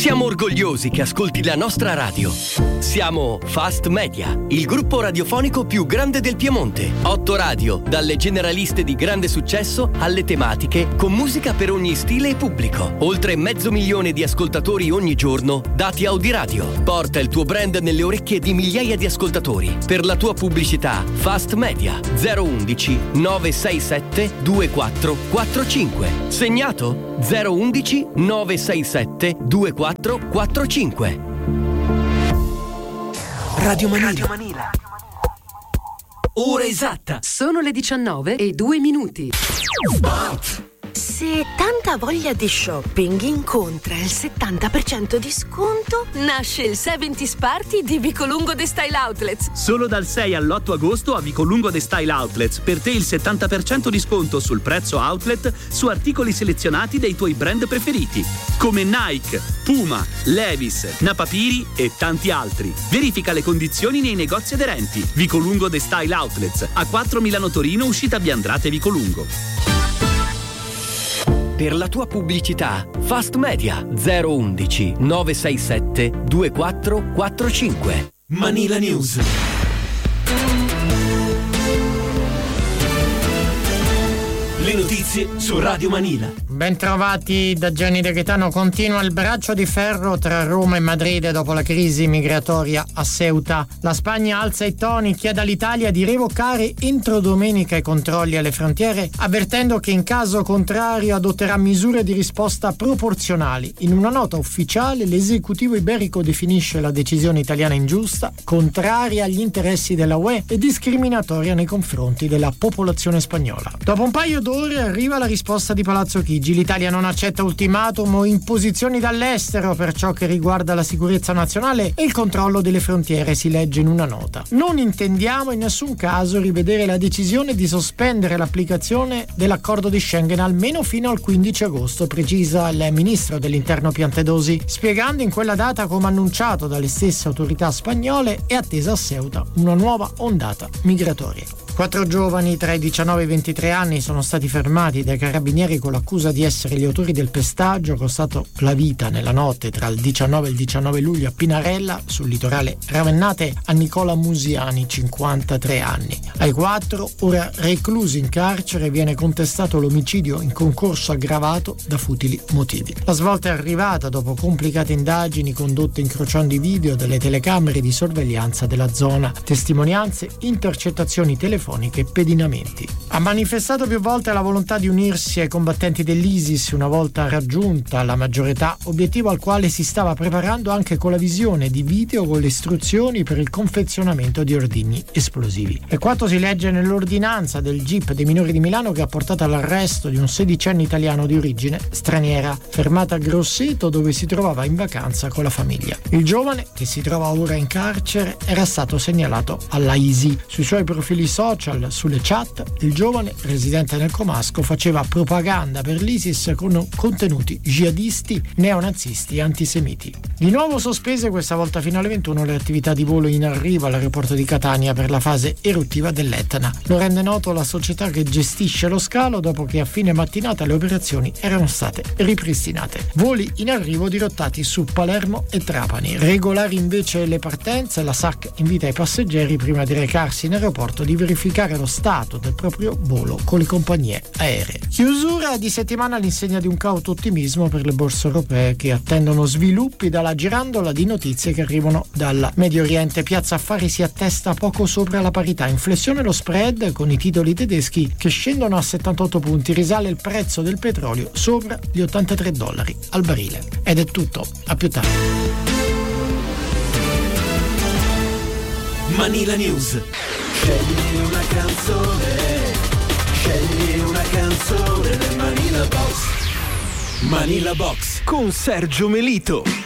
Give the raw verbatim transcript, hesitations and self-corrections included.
Siamo orgogliosi che ascolti la nostra radio. Siamo Fast Media, il gruppo radiofonico più grande del Piemonte. Otto radio, dalle generaliste di grande successo alle tematiche, con musica per ogni stile e pubblico. Oltre mezzo milione di ascoltatori ogni giorno, dati Audiradio. Porta il tuo brand nelle orecchie di migliaia di ascoltatori. Per la tua pubblicità, Fast Media zero undici nove sei sette due quattro quattro cinque. Segnato? zero undici nove sei sette due quattro quattro cinque. Radio Manila. Radio Manila. Ora esatta. Sono le diciannove e due minuti. Sport. Se tanta voglia di shopping incontra il settanta per cento di sconto, nasce il seventies Party di Vicolungo The Style Outlets. Solo dal sei all'otto agosto a Vicolungo The Style Outlets. Per te il settanta per cento di sconto sul prezzo outlet su articoli selezionati dei tuoi brand preferiti, come Nike, Puma, Levi's, Napapiri e tanti altri. Verifica le condizioni nei negozi aderenti. Vicolungo The Style Outlets, a quattro Milano Torino, uscita Biandrate Vicolungo. Per la tua pubblicità, Fast Media zero undici nove sei sette due quattro quattro cinque. Manila News. Le notizie su Radio Manila. Bentrovati da Gianni De Gaetano. Continua il braccio di ferro tra Roma e Madrid dopo la crisi migratoria a Ceuta. La Spagna alza i toni, chiede all'Italia di revocare entro domenica i controlli alle frontiere, avvertendo che in caso contrario adotterà misure di risposta proporzionali. In una nota ufficiale l'esecutivo iberico definisce la decisione italiana ingiusta, contraria agli interessi della U E e discriminatoria nei confronti della popolazione spagnola. Dopo un paio d'ore arriva la risposta di Palazzo Chigi. L'Italia non accetta ultimatum o imposizioni dall'estero per ciò che riguarda la sicurezza nazionale e il controllo delle frontiere, si legge in una nota. Non intendiamo in nessun caso rivedere la decisione di sospendere l'applicazione dell'accordo di Schengen almeno fino al quindici agosto, precisa il ministro dell'interno Piantedosi, spiegando in quella data, come annunciato dalle stesse autorità spagnole, è attesa a Ceuta una nuova ondata migratoria. Quattro giovani tra i diciannove e i ventitré anni sono stati fermati dai carabinieri con l'accusa di essere gli autori del pestaggio costato la vita nella notte tra il diciannove e il diciannove luglio a Pinarella, sul litorale ravennate, a Nicola Musiani, cinquantatré anni. Ai quattro, ora reclusi in carcere, viene contestato l'omicidio in concorso aggravato da futili motivi. La svolta è arrivata dopo complicate indagini condotte incrociando i video delle telecamere di sorveglianza della zona, testimonianze, intercettazioni telefoniche e pedinamenti. Ha manifestato più volte la volontà di unirsi ai combattenti dell'ISIS una volta raggiunta la maggiore età, obiettivo al quale si stava preparando anche con la visione di video con le istruzioni per il confezionamento di ordigni esplosivi. E quanto si legge nell'ordinanza del G I P dei minori di Milano che ha portato all'arresto di un sedicenne italiano di origine straniera, fermato a Grosseto dove si trovava in vacanza con la famiglia. Il giovane, che si trova ora in carcere, era stato segnalato alla I S I. Sui suoi profili social, sulle chat, il giovane, residente nel Comasco, faceva propaganda per l'ISIS con contenuti jihadisti, neonazisti e antisemiti. Di nuovo sospese, questa volta fino alle ventuno, le attività di volo in arrivo all'aeroporto di Catania per la fase eruttiva dell'Etna. Lo rende noto la società che gestisce lo scalo dopo che a fine mattinata le operazioni erano state ripristinate. Voli in arrivo dirottati su Palermo e Trapani. Regolari invece le partenze, la S A C invita i passeggeri prima di recarsi in aeroporto di verificare lo stato del proprio volo con le compagnie aeree. Chiusura di settimana all'insegna di un cauto ottimismo per le borse europee che attendono sviluppi dalla girandola di notizie che arrivano dal Medio Oriente. Piazza Affari si attesta poco sopra la parità, in flessione lo spread con i titoli tedeschi che scendono a settantotto punti, risale il prezzo del petrolio sopra gli ottantatré dollari al barile. Ed è tutto, a più tardi. Manila News. Scegli una canzone, scegli una canzone nel Manila Box. Manila Box con Sergio Melito.